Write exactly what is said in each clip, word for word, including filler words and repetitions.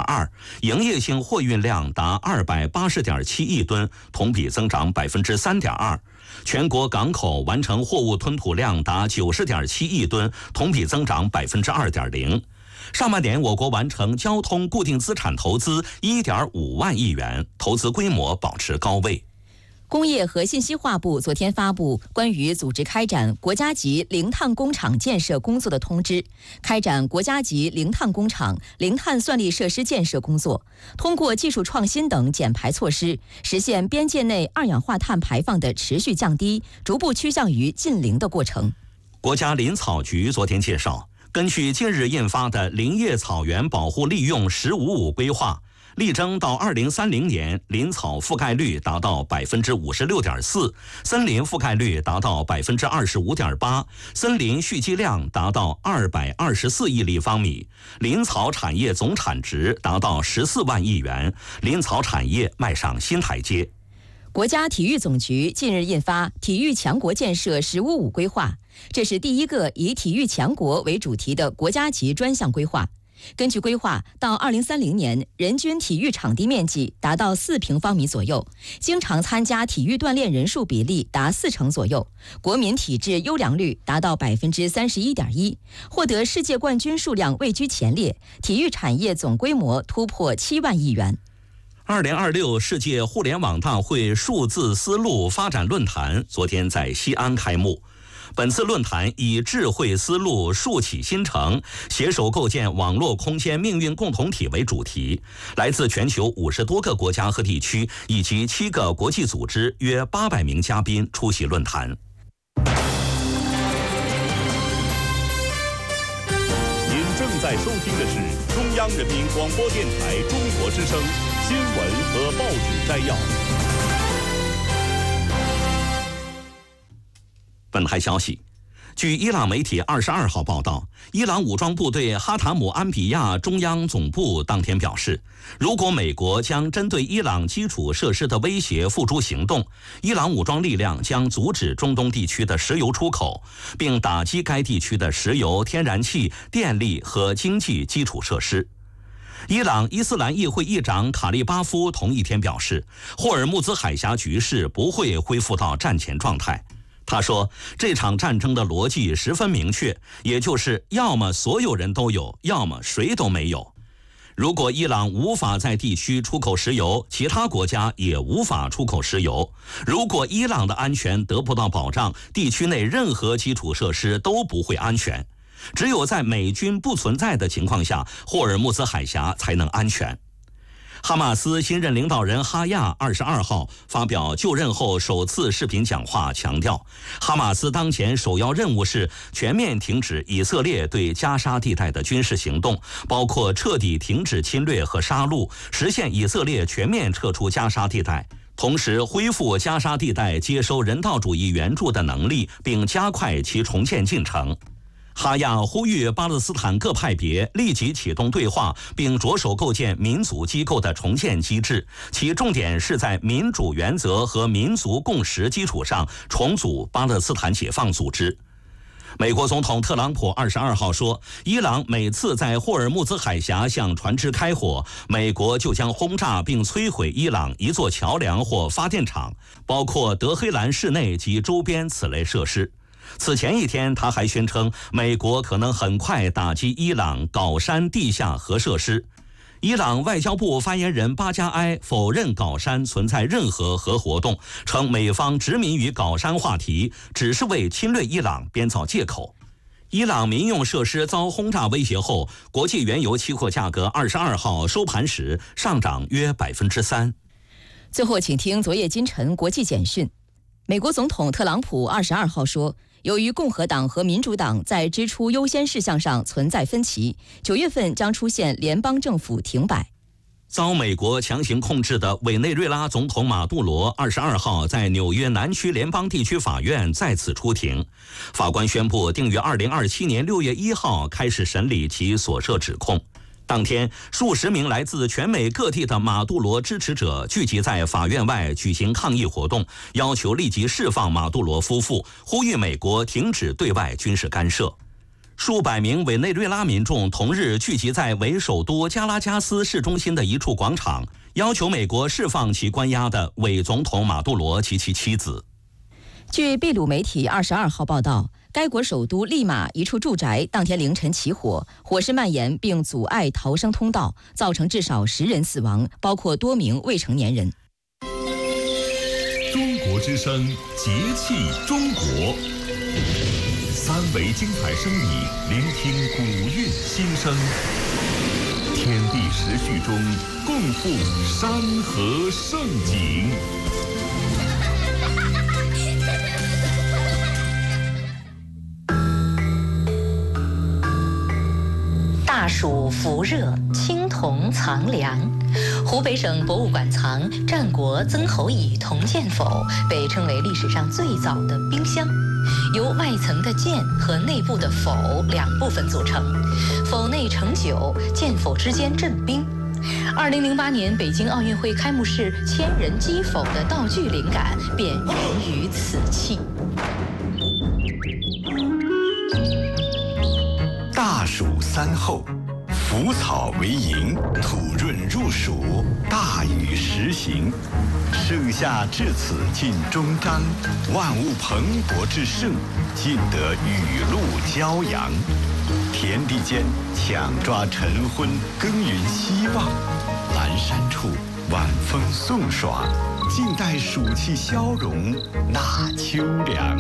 二，营业性货运量达二百八十点七亿吨，同比增长百分之三点二。全国港口完成货物吞吐量达九十点七亿吨，同比增长百分之二点零。上半年，我国完成交通固定资产投资一点五万亿元，投资规模保持高位。 工业和信息化部昨天发布关于组织开展国家级零碳工厂建设工作的通知，开展国家级零碳工厂、零碳算力设施建设工作，通过技术创新等减排措施，实现边界内二氧化碳排放的持续降低，逐步趋向于近零的过程。 国家林草局昨天介绍，根据近日印发的林业草原保护利用“十五五”规划，力争到二零三零年，林草覆盖率达到百分之五十六点四，森林覆盖率达到百分之二十五点八，森林蓄积量达到二百二十四亿立方米，林草产业总产值达到十四万亿元，林草产业迈上新台阶。 国家体育总局近日印发《体育强国建设“十五五”规划》，这是第一个以体育强国为主题的国家级专项规划。根据规划，到二零三零年，人均体育场地面积达到四平方米左右，经常参加体育锻炼人数比例达四成左右，国民体质优良率达到百分之三十一点一，获得世界冠军数量位居前列，体育产业总规模突破七万亿元。 二零二六世界互联网大会数字丝路发展论坛昨天在西安开幕。本次论坛以智慧丝路数起新城，携手构建网络空间命运共同体为主题，来自全球五十多个国家和地区以及七个国际组织约八百名嘉宾出席论坛。 您正在收听的是中央人民广播电台中国之声新闻和报纸摘要。 本台消息，据伊朗媒体二十二号报道，伊朗武装部队哈塔姆安比亚中央总部当天表示，如果美国将针对伊朗基础设施的威胁付诸行动，伊朗武装力量将阻止中东地区的石油出口，并打击该地区的石油、天然气、电力和经济基础设施。伊朗伊斯兰议会议长卡利巴夫同一天表示，霍尔木兹海峡局势不会恢复到战前状态。他说，这场战争的逻辑十分明确，也就是要么所有人都有，要么谁都没有。如果伊朗无法在地区出口石油，其他国家也无法出口石油。如果伊朗的安全得不到保障，地区内任何基础设施都不会安全。只有在美军不存在的情况下，霍尔木兹海峡才能安全。哈马斯新任领导人哈亚二十二号发表就任后首次视频讲话，强调哈马斯当前首要任务是全面停止以色列对加沙地带的军事行动，包括彻底停止侵略和杀戮，实现以色列全面撤出加沙地带，同时恢复加沙地带接收人道主义援助的能力，并加快其重建进程。哈亚呼吁巴勒斯坦各派别立即启动对话，并着手构建民族机构的重建机制，其重点是在民主原则和民族共识基础上重组巴勒斯坦解放组织。美国总统特朗普二十二号说，伊朗每次在霍尔木兹海峡向船只开火，美国就将轰炸并摧毁伊朗一座桥梁或发电厂，包括德黑兰市内及周边此类设施。此前一天，他还宣称美国可能很快打击伊朗皋山地下核设施。伊朗外交部发言人巴加埃否认皋山存在任何核活动，称美方执迷于皋山话题，只是为侵略伊朗编造借口。伊朗民用设施遭轰炸威胁后，国际原油期货价格二十二号收盘时上涨约百分之三。 最后，请听昨夜今晨国际简讯。美国总统特朗普二十二号说，由于共和党和民主党在支出优先事项上存在分歧，九月份将出现联邦政府停摆。 遭美国强行控制的委内瑞拉总统马杜罗二十二号在纽约南区联邦地区法院再次出庭，法官宣布定于二零二七年六月一号开始审理其所涉指控。当天，数十名来自全美各地的马杜罗支持者聚集在法院外举行抗议活动，要求立即释放马杜罗夫妇，呼吁美国停止对外军事干涉。 数百名委内瑞拉民众同日聚集在为首都加拉加斯市中心的一处广场，要求美国释放其关押的伪总统马杜罗及其妻子。 据秘鲁媒体二十二号报道，该国首都利马一处住宅当天凌晨起火，火势蔓延并阻碍逃生通道，造成至少十人死亡，包括多名未成年人。 中国之声，节气中国，三维精彩声艺，聆听古韵心声，天地时序中共赴山河盛景。 大暑伏热，青铜藏粮。湖北省博物馆藏战国曾侯乙铜剑否，被称为历史上最早的冰箱，由外层的剑和内部的否两部分组成，否内盛酒，剑否之间镇冰。二零零八年北京奥运会开幕式千人击否的道具灵感便源于此器。 大暑三候，腐草为营，土润入暑，大雨时行。盛夏至此尽终章，万物蓬勃之盛，尽得雨露骄阳。田地间抢抓晨昏，耕耘希望。阑珊处晚风送爽，静待暑气消融，纳秋凉。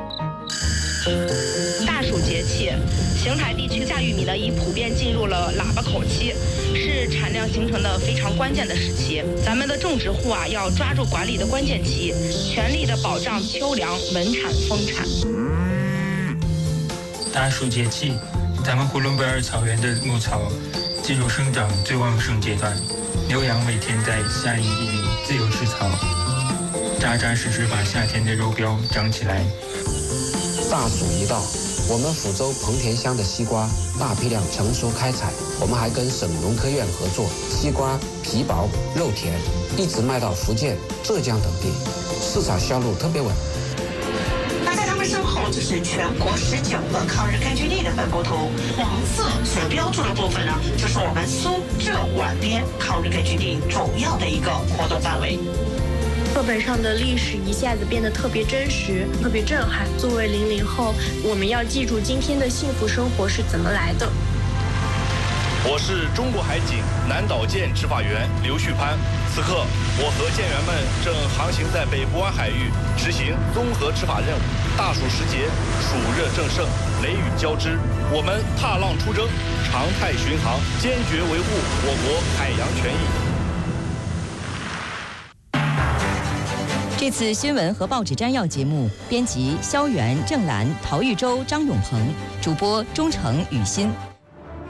大暑节气，邢台地区夏玉米呢已普遍进入了喇叭口期，是产量形成的非常关键的时期。咱们的种植户啊，要抓住管理的关键期，全力的保障秋粮稳产丰产。 大暑节气，咱们呼伦贝尔草原的牧草进入生长最旺盛阶段，牛羊每天在夏营地里自由吃草，扎扎实实把夏天的肉膘长起来。 大暑一到，我们福州彭田乡的西瓜大批量成熟开采，我们还跟省农科院合作，西瓜皮薄肉甜，一直卖到福建、浙江等地，市场销路特别稳。 那在他们身后，这是全国十九个抗日根据地的分布图，黄色所标注的部分呢，就是我们苏浙皖边抗日根据地主要的一个活动范围。 课本上的历史一下子变得特别真实，特别震撼。作为零零后，我们要记住今天的幸福生活是怎么来的。 我是中国海警南岛舰执法员刘旭攀，此刻我和舰员们正航行在北部湾海域，执行综合执法任务。大暑时节，暑热正盛，雷雨交织，我们踏浪出征，常态巡航，坚决维护我国海洋权益。 这次新闻和报纸摘要节目，编辑肖元、郑兰、陶玉洲、张永鹏，主播钟诚、雨欣。